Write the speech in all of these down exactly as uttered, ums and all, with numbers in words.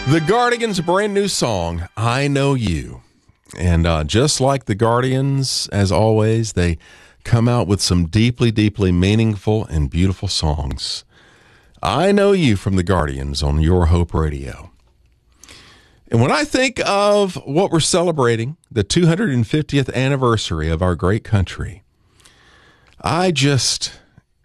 The Guardians' brand new song, I Know You. And uh, just like the Guardians, as always, they come out with some deeply, deeply meaningful and beautiful songs. I Know You from the Guardians on Your Hope Radio. And when I think of what we're celebrating, the two hundred fiftieth anniversary of our great country, I just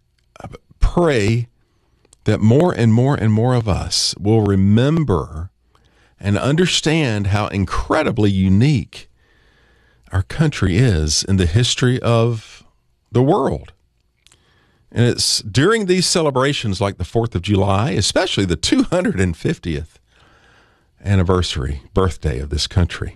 pray that more and more and more of us will remember and understand how incredibly unique our country is in the history of the world. And it's during these celebrations like the fourth of July, especially the two hundred fiftieth anniversary, birthday of this country,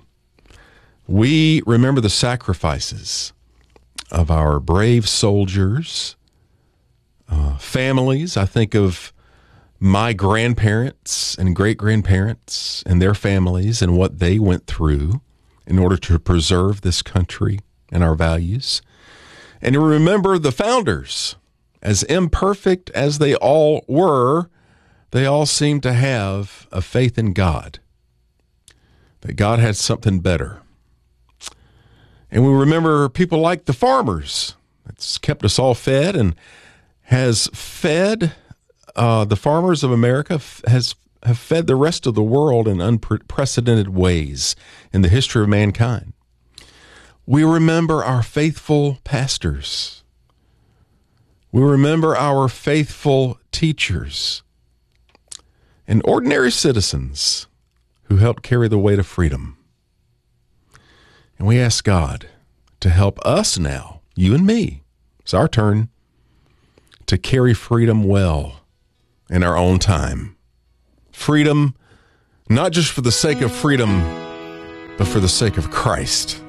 we remember the sacrifices of our brave soldiers, uh, families. I think of my grandparents and great-grandparents and their families and what they went through in order to preserve this country and our values. And to remember the founders, as imperfect as they all were, they all seemed to have a faith in God, that God had something better. And we remember people like the farmers. That's kept us all fed and has fed uh, the farmers of America, has have fed the rest of the world in unprecedented ways in the history of mankind. We remember our faithful pastors. We remember our faithful teachers and ordinary citizens who helped carry the weight of freedom. And we ask God to help us now, you and me. It's our turn to carry freedom well in our own time. Freedom, not just for the sake of freedom, but for the sake of Christ.